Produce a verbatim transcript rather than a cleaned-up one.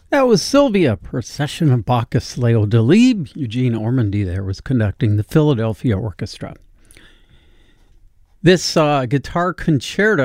That was Sylvia, Procession of Bacchus, Leo Delibes. Eugene Ormandy there was conducting the Philadelphia Orchestra. This uh, guitar concerto